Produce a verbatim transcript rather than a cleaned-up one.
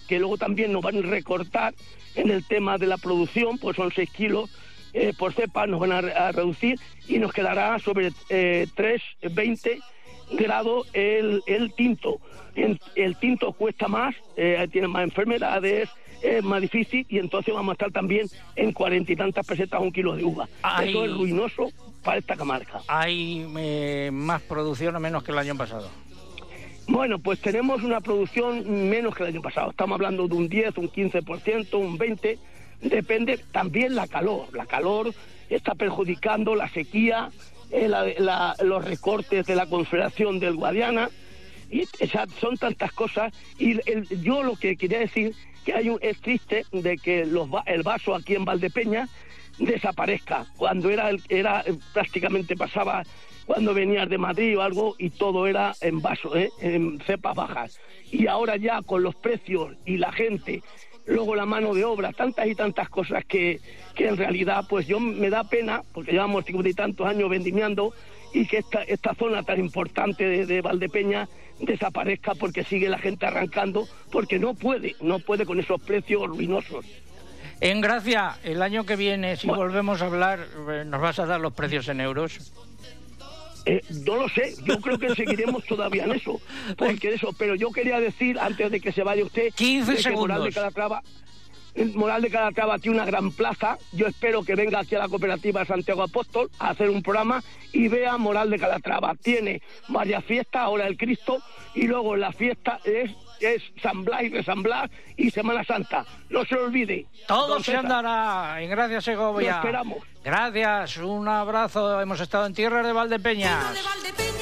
que luego también nos van a recortar en el tema de la producción, pues son seis kilos eh, por cepa, nos van a, a reducir y nos quedará sobre eh, tres coma veinte grados el, el tinto. El, el tinto cuesta más, eh, tiene más enfermedades, es más difícil, y entonces vamos a estar también en cuarenta y tantas pesetas un kilo de uva. Ay. Eso es ruinoso para esta comarca. ¿Hay eh, más producción o menos que el año pasado? Bueno, pues tenemos una producción menos que el año pasado. Estamos hablando de un diez, un quince por ciento, un veinte por ciento. Depende también la calor. La calor está perjudicando la sequía, eh, la, la, los recortes de la Confederación del Guadiana. Y, o sea, son tantas cosas. Y el, yo lo que quería decir que hay un, es triste de que los, el vaso aquí en Valdepeñas desaparezca. Cuando era, era prácticamente pasaba cuando venías de Madrid o algo y todo era en vaso, ¿eh? En cepas bajas. Y ahora ya con los precios y la gente, luego la mano de obra, tantas y tantas cosas que, que en realidad pues yo me da pena, porque llevamos cincuenta y tantos años vendimiando, y que esta, esta zona tan importante de, de Valdepeñas desaparezca porque sigue la gente arrancando, porque no puede, no puede con esos precios ruinosos. En Gracia, el año que viene, si bueno, volvemos a hablar, ¿nos vas a dar los precios en euros? Eh, no lo sé, yo creo que seguiremos todavía en eso, porque eso, pero yo quería decir, antes de que se vaya usted, quince segundos. Moral de Calatrava, Moral de Calatrava tiene una gran plaza. Yo espero que venga aquí a la cooperativa de Santiago Apóstol a hacer un programa y vea Moral de Calatrava. Tiene varias fiestas, ahora el Cristo, y luego la fiesta es es San Blas y de San Blas y Semana Santa. No se olvide. Todo se andará en Gracia Segovia. Lo esperamos. Gracias, un abrazo. Hemos estado en tierras de Valdepeñas.